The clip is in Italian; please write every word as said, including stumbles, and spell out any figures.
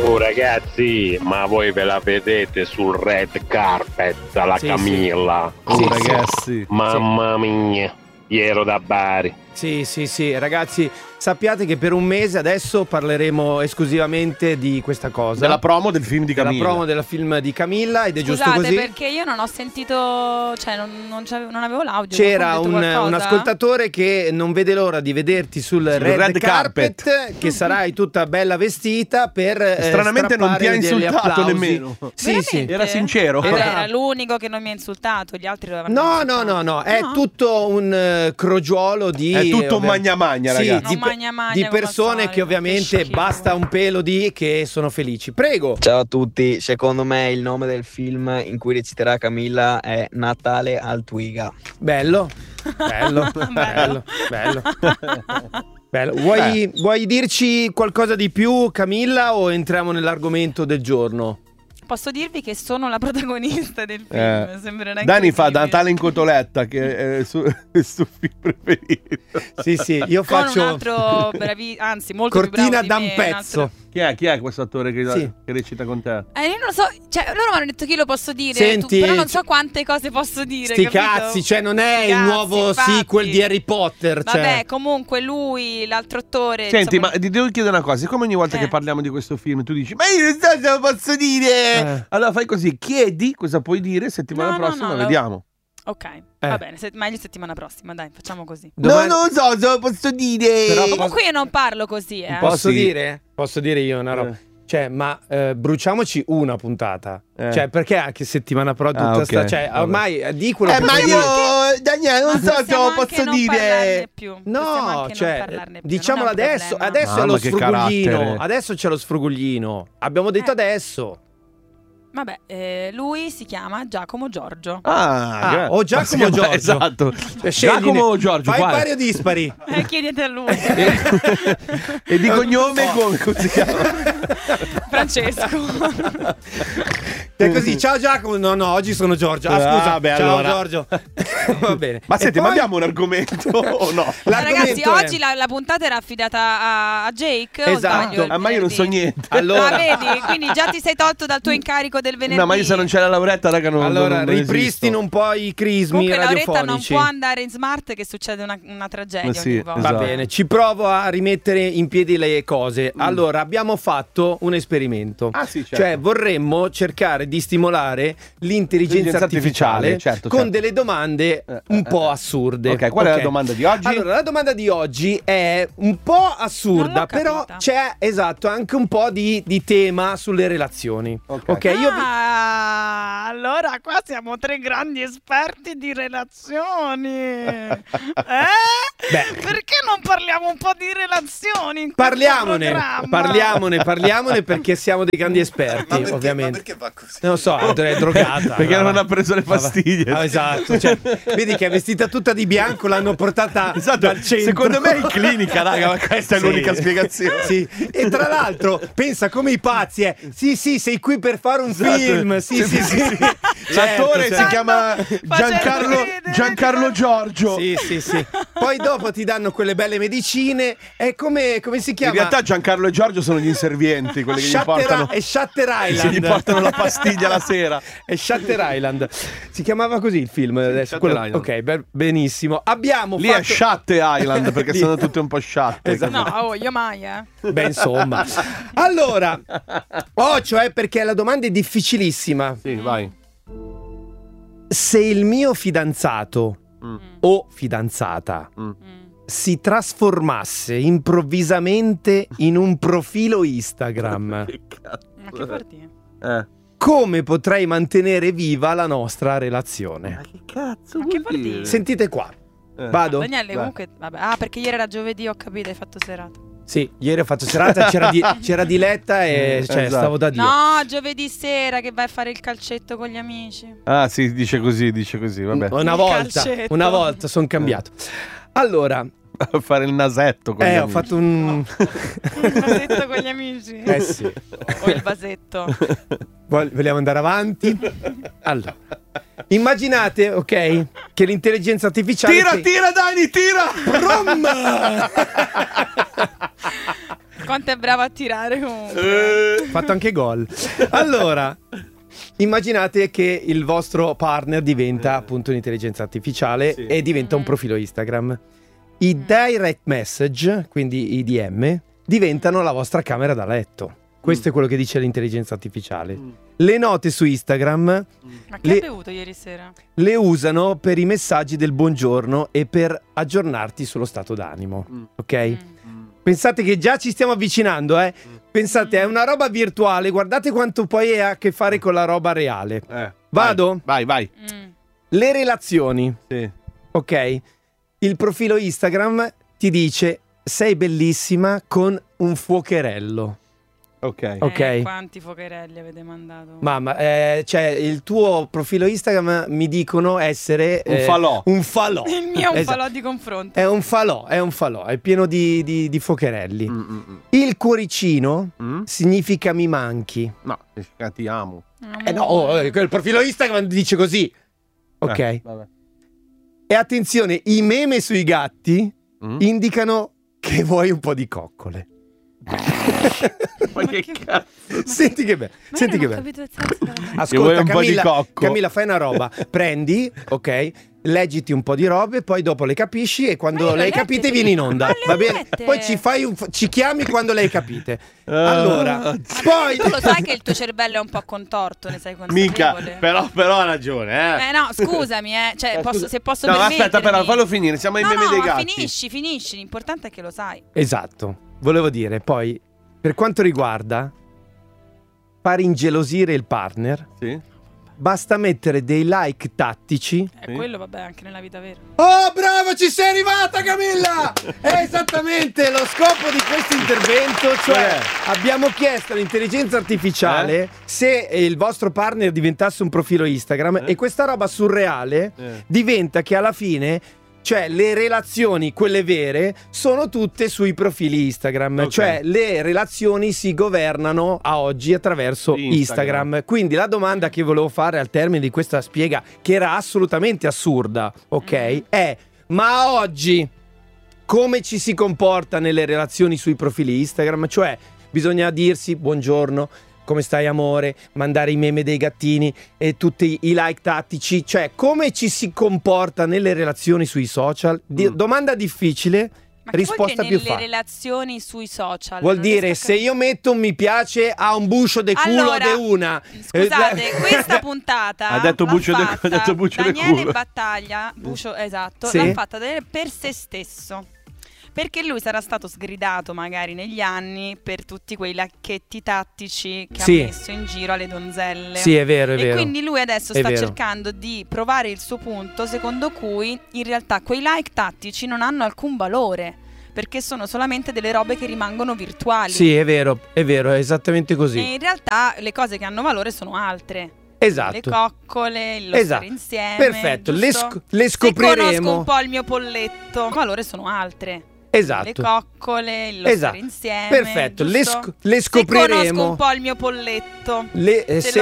Oh ragazzi, ma voi ve la vedete sul red carpet la Sì, Camilla? sì. Oh Sì, ragazzi, mamma mia, ero da Bari. Sì, sì, sì, ragazzi, sappiate che per un mese adesso parleremo esclusivamente di questa cosa. Della promo del film di Camilla. Della promo del film di Camilla, ed è Scusate, giusto così. perché io non ho sentito, cioè non, non, c'avevo- non avevo l'audio. C'era qualcuno un, ha detto un qualcosa? ascoltatore che non vede l'ora di vederti sul red, red carpet, carpet. che sarai tutta bella vestita per eh, Stranamente non ti ha strappare degli insultato applausi. nemmeno. Sì, sì. Veramente? Era sincero. Vabbè, Era- era l'unico che non mi ha insultato, gli altri dovevano No, no, insultare. no, no, è No? tutto un eh, crogiolo di È tutto un ovvia- magna magna, Sì, ragazzi. di, Non magna magna di come al persone solito, che ovviamente che schifo. basta un pelo di che sono felici. Prego. Ciao a tutti, secondo me il nome del film in cui reciterà Camilla è Natale al Twiga. Bello, bello, bello, bello. Bello. Vuoi, vuoi dirci qualcosa di più, Camilla, o entriamo nell'argomento del giorno? Posso dirvi che sono la protagonista del film. Eh. Sembrerà Dani fa incredibile. Natale in cotoletta, che è il suo, il suo film preferito. Sì, sì, io Con faccio un altro bravi, anzi molto cortina più da bravo un di me, un pezzo. altro- Chi è? Chi è questo attore che, Sì. che recita con te? Eh, io non lo so, cioè loro mi hanno detto che io lo posso dire, Senti, tu- però non so quante cose posso dire. sti capito? cazzi, cioè non è Sti il cazzi, nuovo infatti. sequel di Harry Potter, cioè. Vabbè, comunque lui, l'altro attore. Senti, insomma- ma ti devo chiedere una cosa. Siccome ogni volta Eh. che parliamo di questo film tu dici ma io non so se lo posso dire. Eh. Allora fai così, chiedi cosa puoi dire, settimana No, no, prossima no, lo- vediamo. Ok, Eh. va bene, se- meglio settimana prossima, dai, facciamo così. Domani- No, non so se lo posso dire. Però Comunque io non parlo così, eh. Posso sì. dire? Posso dire io una roba? Eh. Cioè, ma eh, bruciamoci una puntata. Eh. Cioè, perché anche settimana pro tutta Ah, ok. sta. Cioè, Vabbè. ormai eh, di quello Eh, che ma puoi io, dire. Daniele, non Ma so se possiamo lo anche posso non dire. parlarne più. Possiamo No, anche non cioè, parlarne più, diciamolo non è un adesso. problema. Adesso è Mamma, lo che sfruguglino. carattere. Adesso c'è lo sfruguglino. Abbiamo detto Eh. adesso. Vabbè, eh, lui si chiama Giacomo Giorgio. Ah, Ah, gra- o Giacomo Ma si chiama- Giorgio. Esatto. Cioè, scegliene. Giacomo o Giorgio? Fai quale? pari o dispari. Eh, chiedete a lui. E di cognome come, come si chiama? Francesco. È così, ciao Giacomo. No, no, oggi sono Giorgio. Ah, Ah, scusa. beh, ciao allora. Giorgio. Va bene. Ma E senti, poi- ma abbiamo un argomento o no? L'argomento Ragazzi, è- oggi la, la puntata era affidata a, a Jake. o Esatto. sbaglio, il Ah, ma io non so venerdì? niente. Allora, Ah, vedi? Quindi già ti sei tolto dal tuo incarico del venerdì. No, ma io se non c'è la Lauretta, raga, non allora non- non ripristino esisto. un po' i crismi Comunque Lauretta non radiofonici. può andare in smart, che succede una, una tragedia Eh sì, ogni volta. Va esatto. bene, ci provo a rimettere in piedi le cose. Allora, abbiamo fatto un esperimento. Ah, sì, certo. Cioè, vorremmo cercare di stimolare l'intelligenza L'intelligenza artificiale, artificiale, certo, con certo. delle domande un po' assurde. Ok, qual è la domanda di oggi? Allora, la domanda di oggi è un po' Non assurda, l'ho però capita. c'è, esatto, anche un po' di, di tema sulle relazioni. Ok. Ok, io vi- Ah, allora qua siamo tre grandi esperti di relazioni. Eh? Beh. Perché non parliamo un po' di relazioni in questo Parliamone, programma? parliamone, parliamone perché siamo dei grandi esperti, ovviamente. Ma perché va così? Non lo so, è drogata. Perché allora. non ha preso le pastiglie. Ah, esatto, cioè, vedi che è vestita tutta di bianco, l'hanno portata Esatto, dal centro. secondo me è in clinica, raga, ma questa è Sì. l'unica spiegazione. Sì. E tra l'altro, pensa come i pazzi, eh. Sì, sì, sei qui per fare un Esatto. film. Sì, sì, sì. L'attore Certo, si certo. chiama Facendo Giancarlo, ridere, Giancarlo Giorgio. Sì, sì, sì. Poi dopo ti danno quelle belle medicine. E come, come si In chiama? realtà Giancarlo e Giorgio sono gli inservienti, quelli che gli Shutter, portano, è Shutter sì, Island. gli portano la pastiglia la sera. È Shutter Island. Si chiamava così il film adesso? Shutter Quello- Island. Ok, be- benissimo. Abbiamo Lì fatto... è Shatte Island perché Lì- sono tutte un po' sciatte. Esatto. No, oh, io mai, eh. Beh, insomma. Allora, oh, cioè perché la domanda è difficilissima. Sì, vai. Se il mio fidanzato Mm. o fidanzata Mm. Mm. si trasformasse improvvisamente in un profilo Instagram, Che cazzo. Ma che vuol dire? Eh. come potrei mantenere viva la nostra relazione? Ma che cazzo Ma vuol che vuol dire? dire? Sentite qua. Eh. Vado? Daniele, Vai. comunque, vabbè. Ah, perché ieri era giovedì, ho capito, hai fatto serata. Sì, ieri ho fatto serata, c'era, di, c'era Diletta e cioè, Esatto. stavo da Dio. No, giovedì sera che vai a fare il calcetto con gli amici. Ah, sì, dice così, dice così, vabbè. Una Il volta, calcetto. una volta sono cambiato. Allora, A fare il nasetto con gli eh, ho amici. fatto un... Il vasetto con gli amici. Eh sì. O il vasetto. Vol- Vogliamo andare avanti? Allora, immaginate, ok, che l'intelligenza artificiale... Tira, te- tira, Dani, tira! Brum! Quanto è bravo a tirare comunque. Ha fatto anche gol. Allora, immaginate che il vostro partner diventa appunto un'intelligenza artificiale Sì. e diventa un profilo Instagram. I direct message, quindi i D M, diventano la vostra camera da letto. Questo è quello che dice l'intelligenza artificiale. Mm. Le note su Instagram Ma che Le- hai bevuto ieri sera? le usano per i messaggi del buongiorno e per aggiornarti sullo stato d'animo. Mm. Ok? Mm. Mm. Pensate che già ci stiamo avvicinando, eh? Pensate, è una roba virtuale, guardate quanto poi ha a che fare con la roba reale. Eh, Vado? Vai, vai. Mm. Le relazioni, Sì. ok? Il profilo Instagram ti dice sei bellissima con un fuocherello. Ok. Ok. Eh, quanti fuocherelli avete mandato? Mamma, eh, cioè il tuo profilo Instagram mi dicono essere Un eh, falò. Un falò. Il mio è un Esatto. falò di confronto. È un falò, è un falò, è pieno di, di, di fuocherelli. Mm, mm, mm. Il cuoricino Mm? significa mi manchi. No, significa ti amo. Eh no, oh, eh, il profilo Instagram dice così. Ok. Eh, vabbè. E attenzione, i meme sui gatti Mm? indicano che vuoi un po' di coccole. Ma che cazzo? Senti che bello. Ma Senti io che non ho bello. capito il senso della cosa. Che vuoi Ascolta un po' di Camilla, cocco. Camilla, fai una roba. Prendi, ok? Leggiti un po' di robe, poi dopo le capisci e Ma quando io le le ho hai lette capite prima. vieni in onda. Ma le Va ho bene? lette. Poi ci fai un, ci chiami quando le hai capite. Ah. Allora, poi Tu lo sai che il tuo cervello è un po' contorto, ne sai Mica, consapevole? però, però ha ragione, eh. Eh no, scusami, eh. Cioè, Eh, posso- scusa. se posso No, permettermi. aspetta, però, fallo finire. Siamo ai No, meme no, dei ma gatti. finisci, finisci. L'importante è che lo sai. esatto. Volevo dire, poi per quanto riguarda far ingelosire il partner, Sì? basta mettere dei like tattici. Eh, Sì. quello, vabbè, anche nella vita vera. Oh, bravo, ci sei arrivata Camilla! È esattamente lo scopo di questo intervento, cioè Qual è? abbiamo chiesto all'intelligenza artificiale se il vostro partner diventasse un profilo Instagram Eh? e questa roba surreale Eh. diventa che alla fine, cioè le relazioni, quelle vere, sono tutte sui profili Instagram. Ok. Cioè le relazioni si governano a oggi attraverso Instagram. Instagram. Quindi la domanda che volevo fare al termine di questa spiega, che era assolutamente assurda, ok? Mm. È, ma oggi come ci si comporta nelle relazioni sui profili Instagram? Cioè bisogna dirsi buongiorno, come stai amore, mandare i meme dei gattini e tutti i like tattici, cioè come ci si comporta nelle relazioni sui social? Di- Mm. domanda difficile, Ma che vuol risposta dire più nelle facile. relazioni sui social? Vuol Non dire riesco a se io metto un mi piace a un bucio de culo Allora, de una. Scusate, Eh, questa puntata Ha detto l'ha bucio de- fatta ha detto bucio de Daniele culo. Battaglia, bucio, esatto, Sì. l'ha fatta Daniele per se stesso. Perché lui sarà stato sgridato magari negli anni per tutti quei lacchetti tattici che Sì. ha messo in giro alle donzelle. Sì, è vero, è E vero. quindi lui adesso È sta vero. cercando di provare il suo punto secondo cui in realtà quei like tattici non hanno alcun valore, perché sono solamente delle robe che rimangono virtuali. Sì, è vero, è vero, è esattamente così. E in realtà le cose che hanno valore sono altre. Esatto. Le coccole, lo Esatto. stare insieme. Perfetto, le, giusto? sc- le Se conosco scopriremo. un po' il mio polletto, il valore sono altre. Esatto. Le coccole, lo Esatto. stare insieme. Perfetto, le, giusto? sc- le Se conosco scopriremo. un po' il mio polletto. Le, eh, se se